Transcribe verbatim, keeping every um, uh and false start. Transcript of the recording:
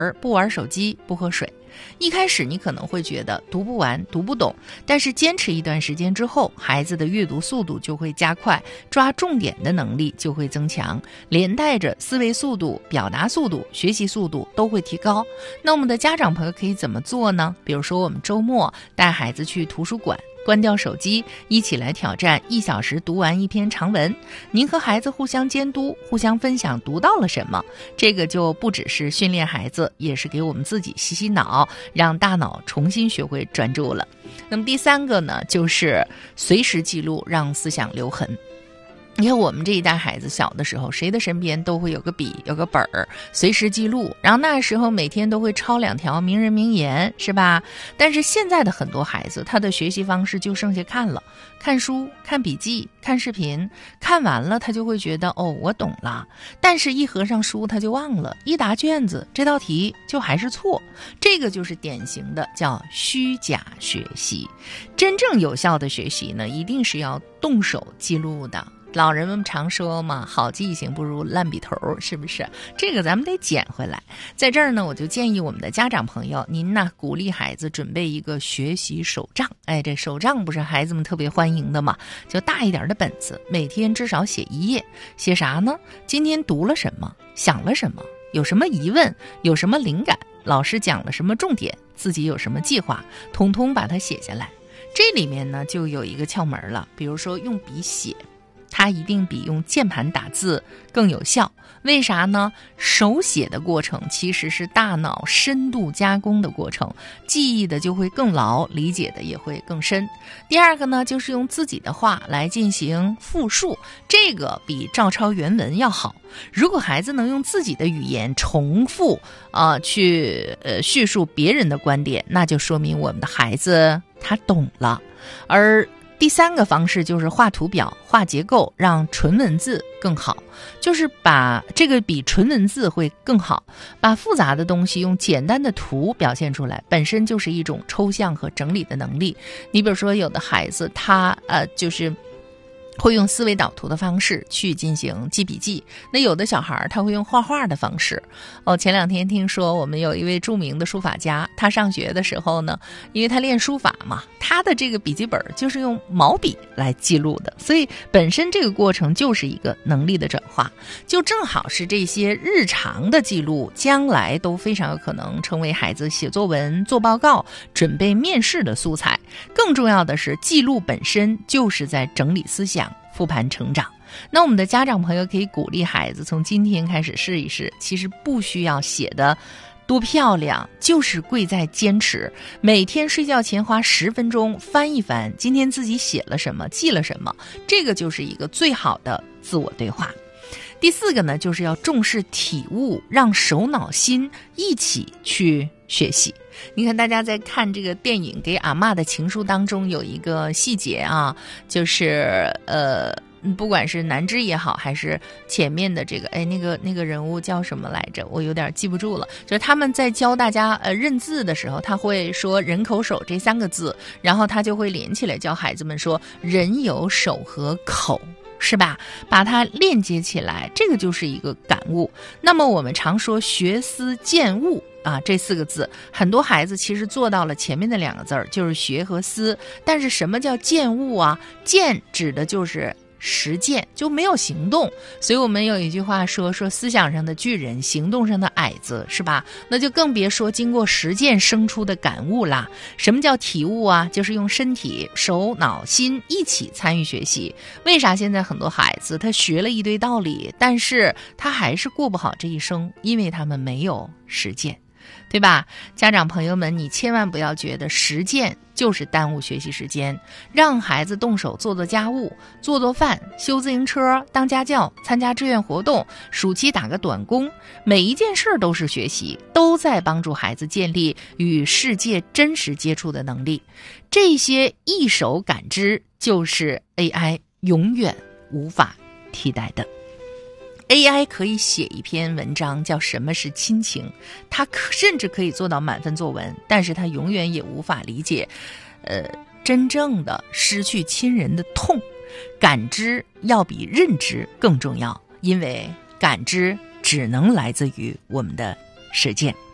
儿，不玩手机，不喝水。一开始你可能会觉得读不完、读不懂，但是坚持一段时间之后，孩子的阅读速度就会加快，抓重点的能力就会增强，连带着思维速度、表达速度、学习速度都会提高。那我们的家长朋友可以怎么做呢？比如说我们周末带孩子去图书馆，关掉手机，一起来挑战一小时读完一篇长文。您和孩子互相监督，互相分享读到了什么，这个就不只是训练孩子，也是给我们自己洗洗脑，让大脑重新学会专注了。那么第三个呢，就是随时记录，让思想留痕。你看我们这一代孩子小的时候，谁的身边都会有个笔有个本儿，随时记录，然后那时候每天都会抄两条名人名言，是吧？但是现在的很多孩子，他的学习方式就剩下看了，看书、看笔记、看视频，看完了他就会觉得哦，我懂了，但是一合上书他就忘了，一答卷子这道题就还是错。这个就是典型的叫虚假学习。真正有效的学习呢，一定是要动手记录的。老人们常说嘛，好记性不如烂笔头，是不是？这个咱们得捡回来。在这儿呢，我就建议我们的家长朋友，您呢鼓励孩子准备一个学习手账。哎，这手账不是孩子们特别欢迎的嘛？就大一点的本子，每天至少写一页。写啥呢？今天读了什么？想了什么？有什么疑问？有什么灵感？老师讲了什么重点？自己有什么计划？统统把它写下来。这里面呢就有一个窍门了，比如说用笔写，它一定比用键盘打字更有效。为啥呢？手写的过程其实是大脑深度加工的过程，记忆的就会更牢，理解的也会更深。第二个呢，就是用自己的话来进行复述，这个比照抄原文要好。如果孩子能用自己的语言重复啊、呃、去呃叙述别人的观点，那就说明我们的孩子他懂了。而第三个方式就是画图表、画结构，让纯文字更好，就是把这个比纯文字会更好，把复杂的东西用简单的图表现出来，本身就是一种抽象和整理的能力。你比如说有的孩子他呃就是会用思维导图的方式去进行记笔记，那有的小孩他会用画画的方式。哦，前两天听说我们有一位著名的书法家，他上学的时候呢，因为他练书法嘛，他的这个笔记本就是用毛笔来记录的，所以本身这个过程就是一个能力的转化，就正好是这些日常的记录，将来都非常有可能成为孩子写作文、做报告、准备面试的素材。更重要的是，记录本身就是在整理思想、复盘成长。那我们的家长朋友可以鼓励孩子从今天开始试一试，其实不需要写的多漂亮，就是贵在坚持。每天睡觉前花十分钟翻一翻今天自己写了什么，记了什么，这个就是一个最好的自我对话。第四个呢，就是要重视体悟，让手脑心一起去学习。你看大家在看这个电影《给阿嬷的情书》当中有一个细节啊，就是呃不管是南枝也好，还是前面的这个哎那个那个人物叫什么来着，我有点记不住了。就是他们在教大家呃认字的时候，他会说人口手这三个字，然后他就会连起来教孩子们说人有手和口，是吧？把它链接起来，这个就是一个感悟。那么我们常说学思践悟啊，这四个字，很多孩子其实做到了前面的两个字儿，就是学和思。但是什么叫践悟啊？践指的就是实践，就没有行动。所以我们有一句话说说思想上的巨人，行动上的矮子，是吧？那就更别说经过实践生出的感悟啦。什么叫体悟啊？就是用身体、手脑心一起参与学习。为啥现在很多孩子他学了一堆道理，但是他还是过不好这一生？因为他们没有实践，对吧？家长朋友们，你千万不要觉得实践就是耽误学习时间，让孩子动手做做家务、做做饭、修自行车、当家教、参加志愿活动、暑期打个短工，每一件事都是学习，都在帮助孩子建立与世界真实接触的能力。这些一手感知就是 A I 永远无法替代的。A I 可以写一篇文章叫什么是亲情，它甚至可以做到满分作文，但是它永远也无法理解呃，真正的失去亲人的痛。感知要比认知更重要，因为感知只能来自于我们的实践。